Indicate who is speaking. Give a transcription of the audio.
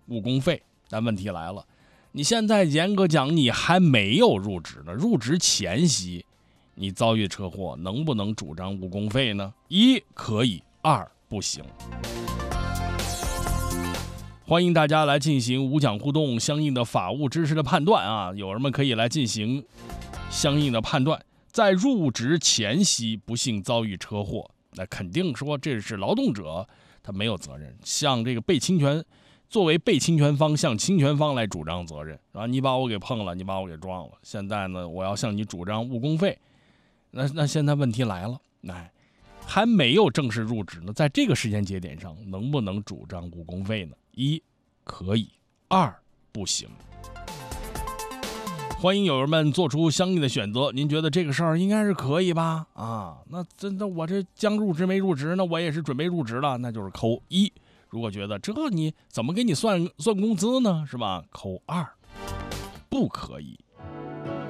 Speaker 1: 误工费。但问题来了，你现在严格讲你还没有入职呢，入职前夕你遭遇车祸，能不能主张误工费呢？一可以，二不行。欢迎大家来进行无奖互动，相应的法务知识的判断啊，友人们可以来进行相应的判断。在入职前夕不幸遭遇车祸，那肯定说这是劳动者他没有责任，向这个作为被侵权方向侵权方来主张责任啊，你把我给碰了，你把我给撞了，现在呢我要向你主张误工费。那现在问题来了，还没有正式入职呢，在这个时间节点上能不能主张误工费呢？一可以，二不行。欢迎友人们做出相应的选择，您觉得这个事儿应该是可以吧？那真的我这将入职没入职呢，我也是准备入职了，那就是扣一。如果觉得这你怎么给你算工资呢，是吧？扣二，不可以。